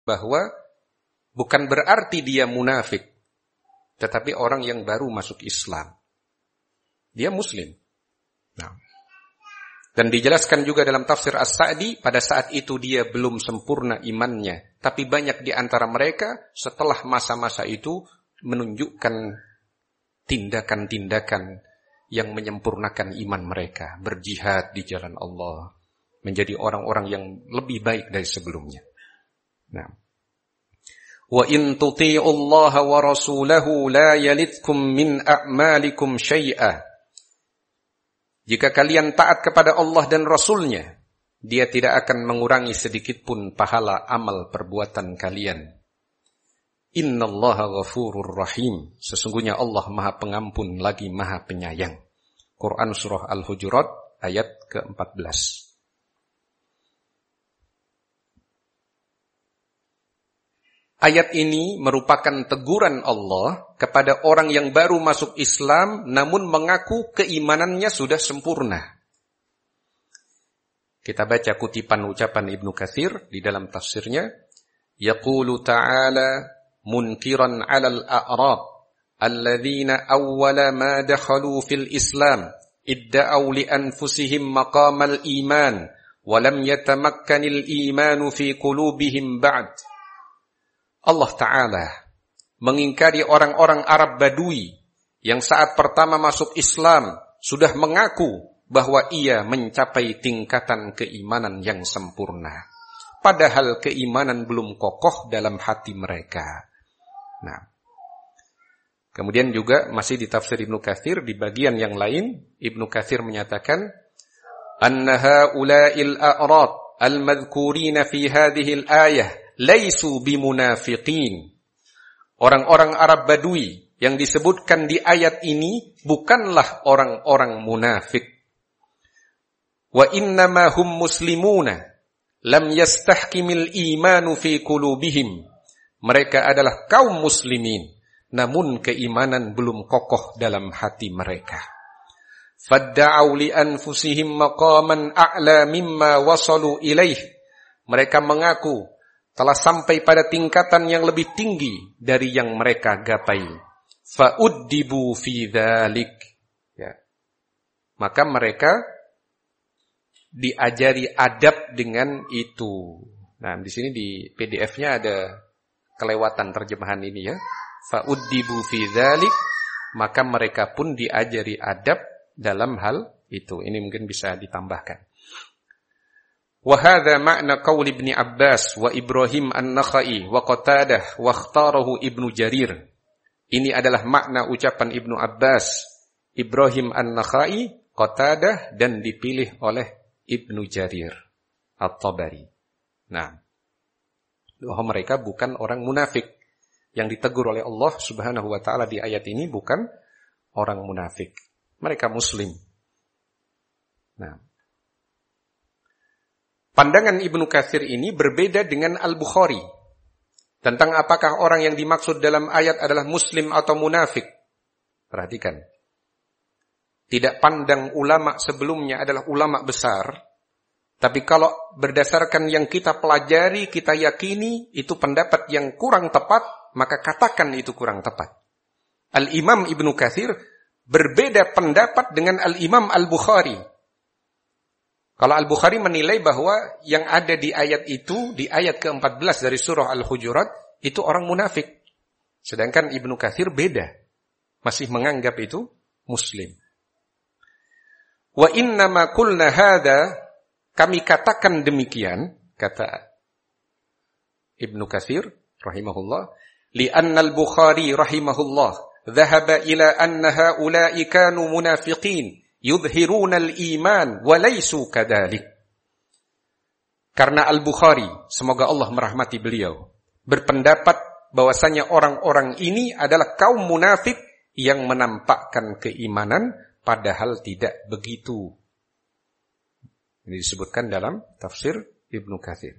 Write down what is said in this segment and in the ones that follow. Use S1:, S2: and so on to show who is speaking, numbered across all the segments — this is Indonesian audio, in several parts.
S1: bahwa bukan berarti dia munafik, tetapi orang yang baru masuk Islam. Dia muslim. Nah. Dan dijelaskan juga dalam tafsir As-Sa'di, pada saat itu dia belum sempurna imannya. Tapi banyak di antara mereka setelah masa-masa itu menunjukkan tindakan-tindakan yang menyempurnakan iman mereka. Berjihad di jalan Allah. Menjadi orang-orang yang lebih baik dari sebelumnya. Nah. Wa in tuti'ullaha wa rasulahu la yalidkum min a'malikum syai'a. Jika kalian taat kepada Allah dan Rasulnya, dia tidak akan mengurangi sedikit pun pahala amal perbuatan kalian. Innallaha ghafurur rahim. Sesungguhnya Allah Maha Pengampun lagi Maha Penyayang. Quran Surah Al-Hujurat ayat ke-14. Ayat ini merupakan teguran Allah kepada orang yang baru masuk Islam namun mengaku keimanannya sudah sempurna. Kita baca kutipan ucapan Ibnu Katsir di dalam tafsirnya. Yaqulu ta'ala munkiran 'alal a'rab alladzina awwala ma dakhalu fil Islam idda'u li anfusihim maqamal iman wa lam yatamakkanil imanu fi qulubihim ba'd. Allah Ta'ala mengingkari orang-orang Arab Badui yang saat pertama masuk Islam sudah mengaku bahwa ia mencapai tingkatan keimanan yang sempurna. Padahal keimanan belum kokoh dalam hati mereka. Nah, kemudian juga masih di tafsir Ibnu Katsir di bagian yang lain, Ibnu Katsir menyatakan anna haula'il a'rad al-madhkurina fi hadhihi al-ayah laisu bimunafiqin. Orang-orang Arab Badui yang disebutkan di ayat ini bukanlah orang-orang munafik. Wa innama hum muslimuna lam yastahkimil imanu fi qulubihim. Mereka adalah kaum muslimin, namun keimanan belum kokoh dalam hati mereka. Fadda'u li anfusihim maqaman a'la mimma wasalu ilaih. Mereka mengaku telah sampai pada tingkatan yang lebih tinggi dari yang mereka gapai. Fa'uddibu fi dzalik. Ya. Maka mereka diajari adab dengan itu. Nah, di sini di PDF-nya ada kelewatan terjemahan ini ya. Fa'uddibu fi dzalik, maka mereka pun diajari adab dalam hal itu. Ini mungkin bisa ditambahkan. وهذا معنى قول ابن عباس وإبراهيم النخعي وقتادة واختاره ابن جرير. Ini adalah makna ucapan Ibnu Abbas, Ibrahim An-Nakhai, Qatadah, dan dipilih oleh Ibnu Jarir At-Tabari. Nah, bahwa mereka bukan orang munafik. Yang ditegur oleh Allah Subhanahu wa taala di ayat ini bukan orang munafik. Mereka muslim. Nah, pandangan Ibnu Katsir ini berbeda dengan Al-Bukhari tentang apakah orang yang dimaksud dalam ayat adalah muslim atau munafik. Perhatikan. Tidak pandang ulama sebelumnya adalah ulama besar, tapi kalau berdasarkan yang kita pelajari, kita yakini itu pendapat yang kurang tepat, maka katakan itu kurang tepat. Al-Imam Ibnu Katsir berbeda pendapat dengan Al-Imam Al-Bukhari. Kalau Al-Bukhari menilai bahwa yang ada di ayat itu, di ayat ke-14 dari surah Al-Hujurat, itu orang munafik. Sedangkan Ibnu Katsir beda. Masih menganggap itu muslim. Wa innama qulna hadza, kami katakan demikian, kata Ibnu Katsir rahimahullah, li'anna Al-Bukhari rahimahullah dhahaba ila anna haula'i kanu munafiqin yudhiruna al-iman wa laysu kadzalik. Karena Al-Bukhari, semoga Allah merahmati beliau, berpendapat bahwasanya orang-orang ini adalah kaum munafik yang menampakkan keimanan padahal tidak begitu. Ini disebutkan dalam tafsir Ibnu Katsir.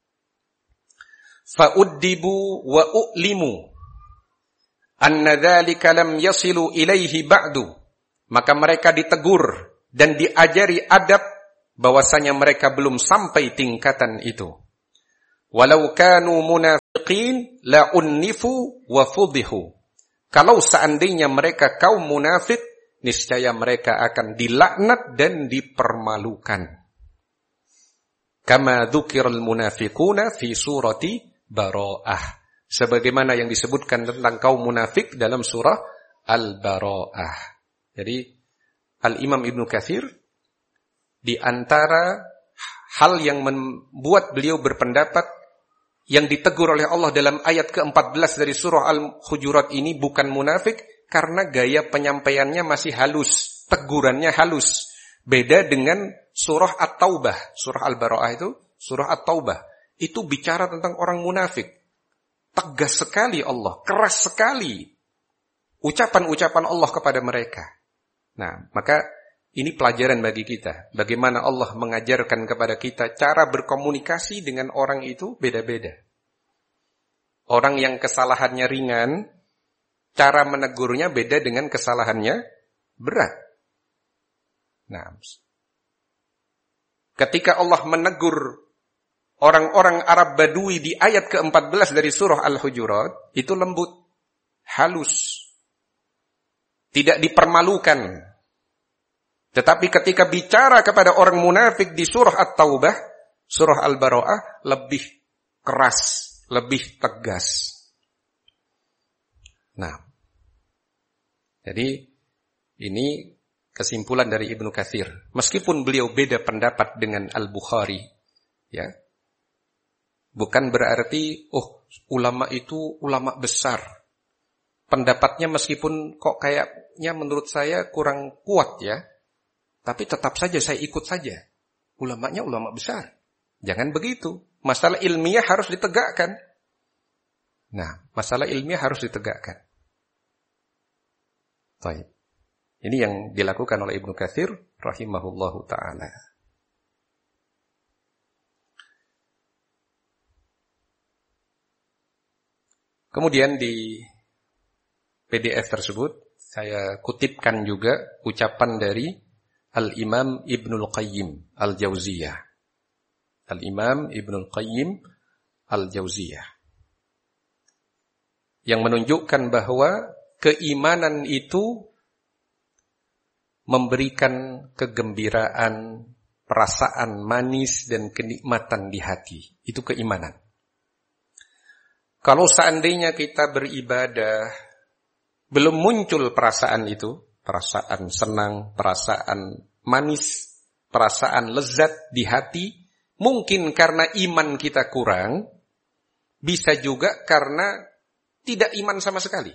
S1: Fa'uddibu wa u'limu anna dzalika lam yasilu ilaihi ba'du. Maka mereka ditegur dan diajari adab bahwasanya mereka belum sampai tingkatan itu. Walau kanu munafiqin la unnifu wa fudihu. Kalau seandainya mereka kaum munafik, niscaya mereka akan dilaknat dan dipermalukan. Kama dzukiral munafiquna fi surati Bara'ah. Sebagaimana yang disebutkan tentang kaum munafik dalam surah Al-Bara'ah. Jadi Al-Imam Ibnu Katsir di antara hal yang membuat beliau berpendapat yang ditegur oleh Allah dalam ayat ke-14 dari surah Al-Hujurat ini bukan munafik karena gaya penyampaiannya masih halus, tegurannya halus. Beda dengan surah At-Taubah, surah Al-Bara'ah itu, surah At-Taubah. Itu bicara tentang orang munafik. Tegas sekali Allah, keras sekali ucapan-ucapan Allah kepada mereka. Nah, maka ini pelajaran bagi kita. Bagaimana Allah mengajarkan kepada kita cara berkomunikasi dengan orang itu beda-beda. Orang yang kesalahannya ringan, cara menegurnya beda dengan kesalahannya berat. Nah, ketika Allah menegur orang-orang Arab Badui di ayat ke-14 dari surah Al-Hujurat, itu lembut, halus, tidak dipermalukan. Tetapi ketika bicara kepada orang munafik di surah At-Taubah, surah Al-Bara'ah, lebih keras, lebih tegas. Nah, jadi ini kesimpulan dari Ibnu Katsir. Meskipun beliau beda pendapat dengan Al-Bukhari, ya, bukan berarti, ulama itu ulama besar. Pendapatnya meskipun kok kayaknya menurut saya kurang kuat ya, tapi tetap saja saya ikut saja. Ulamanya ulama besar. Jangan begitu. Masalah ilmiah harus ditegakkan. Nah, masalah ilmiah harus ditegakkan. Baik. Ini yang dilakukan oleh Ibnu Katsir rahimahullahu ta'ala. Kemudian di PDF tersebut saya kutipkan juga ucapan dari Al-Imam Ibnul Qayyim Al-Jauziyah. Al-Imam Ibnul Qayyim Al-Jauziyah. Yang menunjukkan bahwa keimanan itu memberikan kegembiraan, perasaan manis dan kenikmatan di hati. Itu keimanan. Kalau seandainya kita beribadah, belum muncul perasaan itu, perasaan senang, perasaan manis, perasaan lezat di hati, mungkin karena iman kita kurang, bisa juga karena tidak iman sama sekali.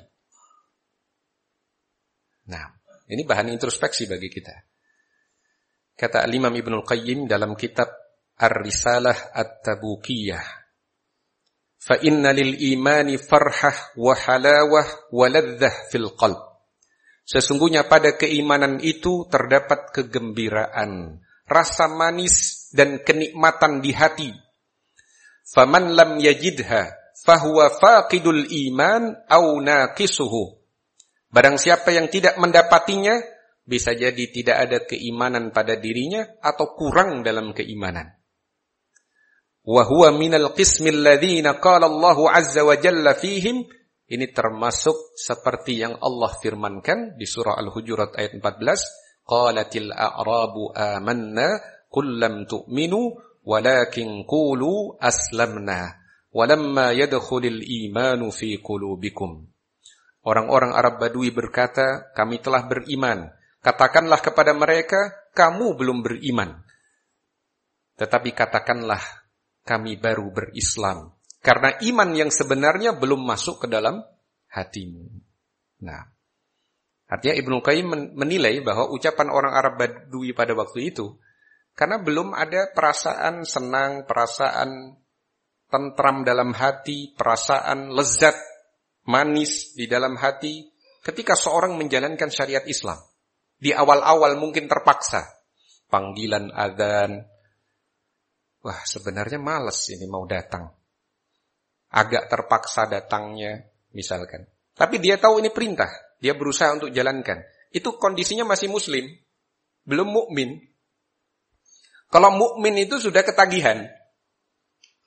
S1: Nah, ini bahan introspeksi bagi kita. Kata Al-Imam Ibnul Qayyim dalam kitab Ar-Risalah At-Tabukiyah, فَإِنَّ لِلْإِيمَانِ فَرْحَةً وَحَلَاوَةً وَلَذَّةً فِي الْقَلْبِ. Sesungguhnya pada keimanan itu terdapat kegembiraan, rasa manis dan kenikmatan di hati. فَمَنْ لَمْ يَجِدْهَا فَهُوَ فَاقِدُ الْإِيمَانِ أَوْ نَاقِصُهُ. Barang siapa yang tidak mendapatinya, bisa jadi tidak ada keimanan pada dirinya atau kurang dalam keimanan. وَهُوَ مِنَ الْقِسْمِ الَّذِينَ قَالَ اللَّهُ عَزَّ وَجَلَّ فِيهِمْ. Ini termasuk seperti yang Allah firmankan di surah Al-Hujurat ayat 14. قَالَتِ الْأَعْرَابُ آمَنَّا قُلْ لَمْ تُؤْمِنُوا وَلَكِنْ قُولُوا أَسْلَمْنَا وَلَمَّا يَدْخُلِ الْإِيمَانُ فِي قُلُوبِكُمْ. Orang-orang Arab Badui berkata, kami telah beriman. Katakanlah kepada mereka, kamu belum beriman. Tetapi katakanlah, kami baru berislam. Karena iman yang sebenarnya belum masuk ke dalam hatimu. Nah, artinya Ibnu Qayyim menilai bahwa ucapan orang Arab Badui pada waktu itu, karena belum ada perasaan senang, perasaan tentram dalam hati, perasaan lezat, manis di dalam hati, ketika seorang menjalankan syariat Islam. Di awal-awal mungkin terpaksa. Panggilan adzan, wah, sebenarnya malas ini mau datang. Agak terpaksa datangnya, misalkan. Tapi dia tahu ini perintah. Dia berusaha untuk jalankan. Itu kondisinya masih muslim. Belum mukmin. Kalau mukmin itu sudah ketagihan.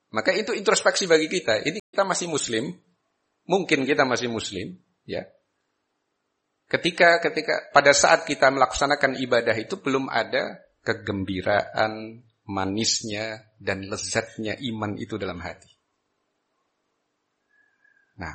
S1: Maka itu introspeksi bagi kita. Ini kita masih muslim, mungkin kita masih muslim, ya. Ketika pada saat kita melaksanakan ibadah itu belum ada kegembiraan, manisnya dan lezatnya iman itu dalam hati. Nah,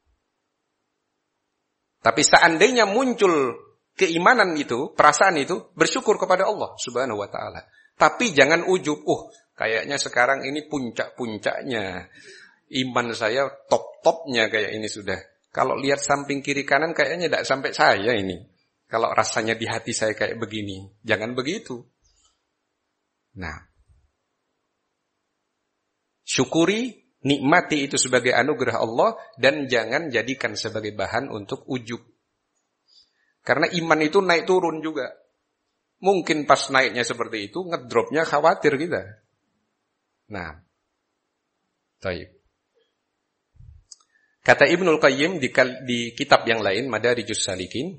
S1: tapi seandainya muncul keimanan itu, perasaan itu, bersyukur kepada Allah Subhanahu wa taala. Tapi jangan ujub, kayaknya sekarang ini puncak-puncaknya. Iman saya top-topnya kayak ini sudah. Kalau lihat samping kiri kanan kayaknya tidak sampai saya ini. Kalau rasanya di hati saya kayak begini. Jangan begitu. Nah, syukuri, nikmati itu sebagai anugerah Allah dan jangan jadikan sebagai bahan untuk ujub. Karena iman itu naik turun juga. Mungkin pas naiknya seperti itu, ngedropnya khawatir kita. Nah, baik. Kata Ibnul Qayyim di kitab yang lain, Madarijus Salikin,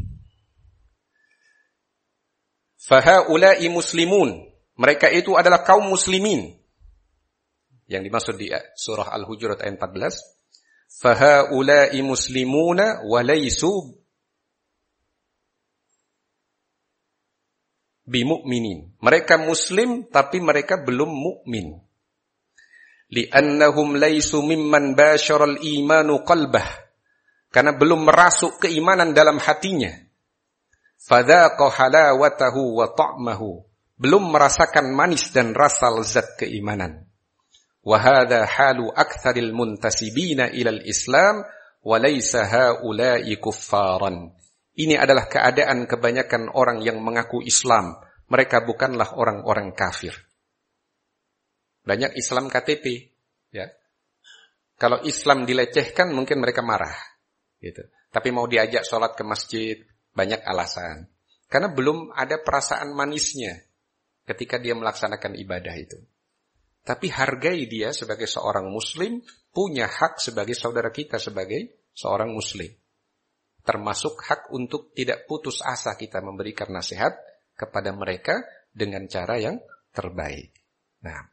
S1: fahaula'i muslimun. Mereka itu adalah kaum muslimin. Yang dimaksud di surah Al-Hujurat ayat 14. Fahaula'i muslimuna walaysu bimu'minin. Mereka muslim tapi mereka belum mukmin. Li'annahum laysu mimman basyaral imanu qalbah. Karena belum merasuk keimanan dalam hatinya. Fadhaqa halawatahu wa ta'mahu. Belum merasakan manis dan rasa lezat keimanan. Wa hadha halu aktsaril muntasibina ilal Islam wa laysa haula'i kuffaran. Ini adalah keadaan kebanyakan orang yang mengaku Islam. Mereka bukanlah orang-orang kafir. Banyak Islam KTP, ya. Kalau Islam dilecehkan mungkin mereka marah, gitu. Tapi mau diajak sholat ke masjid, banyak alasan. Karena belum ada perasaan manisnya ketika dia melaksanakan ibadah itu. Tapi hargai dia sebagai seorang Muslim, punya hak sebagai saudara kita sebagai seorang Muslim. Termasuk hak untuk tidak putus asa kita memberikan nasihat kepada mereka dengan cara yang terbaik. Nah,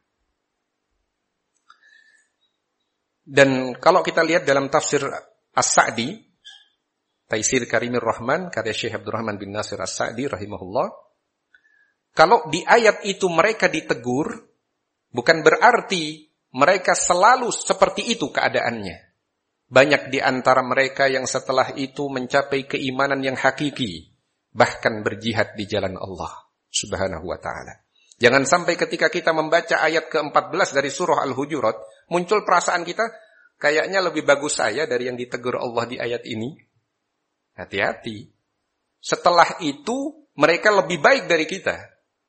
S1: dan kalau kita lihat dalam tafsir As-Sa'di, Taisir Karimir Rahman, karya Syekh Abdurrahman bin Nasir As-Sa'di rahimahullah, kalau di ayat itu mereka ditegur, bukan berarti mereka selalu seperti itu keadaannya. Banyak di antara mereka yang setelah itu mencapai keimanan yang hakiki, bahkan berjihad di jalan Allah Subhanahu wa ta'ala. Jangan sampai ketika kita membaca ayat ke-14 dari surah Al-Hujurat, muncul perasaan kita, kayaknya lebih bagus saya dari yang ditegur Allah di ayat ini. Hati-hati. Setelah itu, mereka lebih baik dari kita.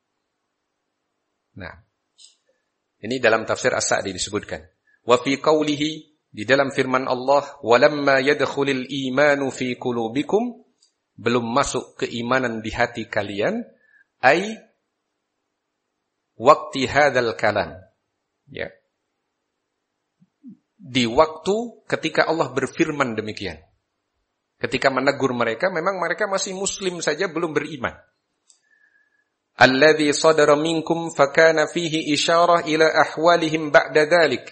S1: Nah, ini dalam tafsir As-Sa'di disebutkan. Wa fi qawlihi, di dalam firman Allah, walamma yadkhulul imanu fi qulubikum, belum masuk keimanan di hati kalian, ai waqti hadzal kalam. Ya. Di waktu ketika Allah berfirman demikian. Ketika menegur mereka, memang mereka masih muslim saja belum beriman. Alladzi sadara minkum fakana fihi isyarah ila ahwalihim ba'da dzalik.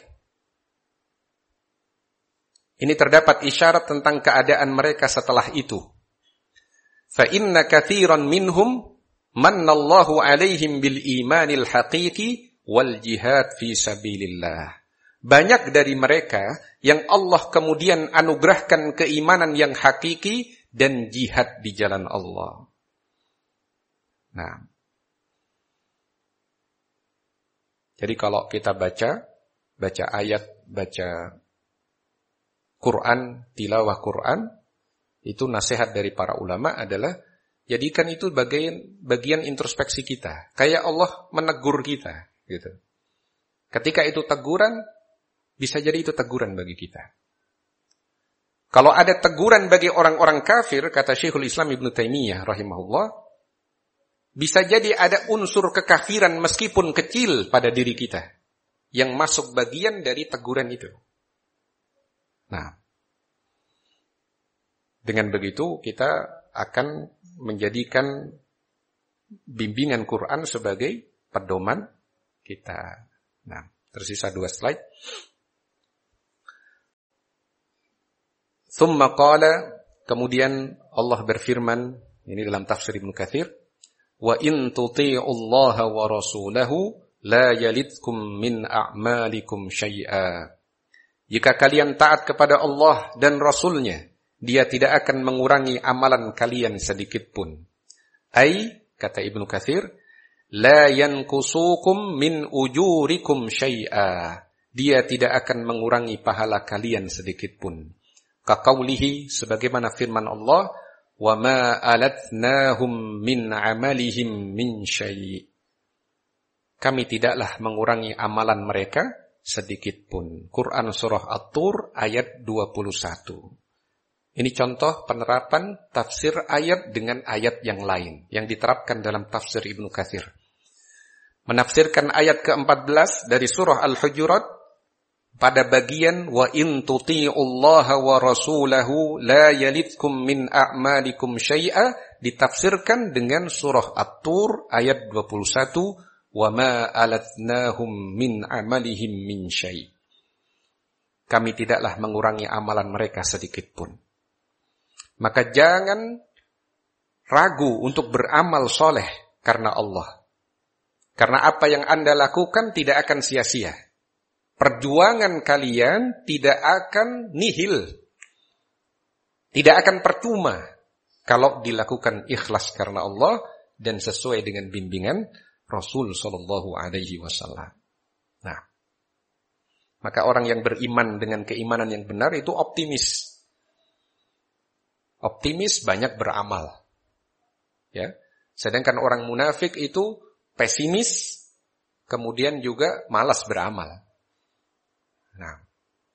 S1: Ini terdapat isyarat tentang keadaan mereka setelah itu. Fa inna katsiran minhum mannallahu alaihim bil imanil haqiqi wal jihad fi sabilillah. Banyak dari mereka yang Allah kemudian anugerahkan keimanan yang hakiki dan jihad di jalan Allah. Nah, jadi kalau kita baca ayat, baca Quran, tilawah Quran, itu nasihat dari para ulama adalah jadikan itu bagian introspeksi kita. Kayak Allah menegur kita, gitu. Ketika itu teguran, bisa jadi itu teguran bagi kita. Kalau ada teguran bagi orang-orang kafir, kata Syekhul Islam Ibnu Taimiyah rahimahullah, bisa jadi ada unsur kekafiran meskipun kecil pada diri kita yang masuk bagian dari teguran itu. Nah, dengan begitu kita akan menjadikan bimbingan Quran sebagai pedoman kita. Nah, Tersisa 2 slide. Thumma qala, kemudian Allah berfirman, ini dalam tafsir Ibnu Katsir, wa in tuti'ullaha wa rasulahu la yalidkum min a'malikum syai'a. Jika kalian taat kepada Allah dan Rasulnya, Dia tidak akan mengurangi amalan kalian sedikit pun. Ai, kata Ibnu Katsir, la yankusukum min ujurikum syai'a. Dia tidak akan mengurangi pahala kalian sedikit pun. Kaqaulihi, sebagaimana firman Allah, wa ma alatnahum min amalihim min syai'. Kami tidaklah mengurangi amalan mereka sedikit pun. Quran surah At-Tur ayat 21. Ini contoh penerapan tafsir ayat dengan ayat yang lain yang diterapkan dalam tafsir Ibnu Katsir. Menafsirkan ayat ke-14 dari surah Al-Hujurat pada bagian wa in tuti'ullaha wa rasulahu la yalidkum min a'malikum syai'a, ditafsirkan dengan surah At-Tur ayat 21, wa ma alatnahum min amalihim min syai'. Kami tidaklah mengurangi amalan mereka sedikit pun. Maka jangan ragu untuk beramal soleh karena Allah. Karena apa yang Anda lakukan tidak akan sia-sia. Perjuangan kalian tidak akan nihil. Tidak akan percuma kalau dilakukan ikhlas karena Allah dan sesuai dengan bimbingan Rasul sallallahu alaihi wasallam. Nah, maka orang yang beriman dengan keimanan yang benar itu optimis. Optimis banyak beramal. Ya. Sedangkan orang munafik itu pesimis, kemudian juga malas beramal. Nah.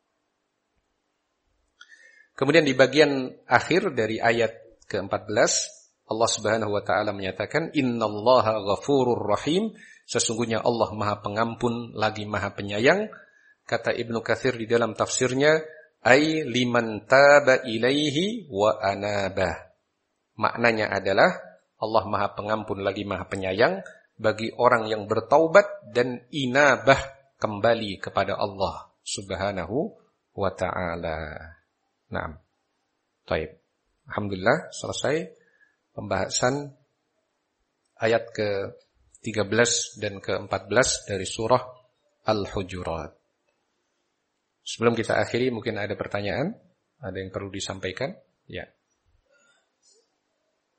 S1: Kemudian di bagian akhir dari ayat ke-14, Allah Subhanahu wa taala menyatakan innallaha ghafurur rahim, sesungguhnya Allah Maha Pengampun lagi Maha Penyayang. Kata Ibnu Katsir di dalam tafsirnya, ai liman taba ilaihi wa anaba. Maknanya adalah Allah Maha Pengampun lagi Maha Penyayang bagi orang yang bertaubat dan inabah, kembali kepada Allah Subhanahu wa taala. Naam. Baik. Alhamdulillah selesai pembahasan ayat ke-13 dan ke-14 dari surah Al-Hujurat. Sebelum kita akhiri, mungkin ada pertanyaan? Ada yang perlu disampaikan? Ya.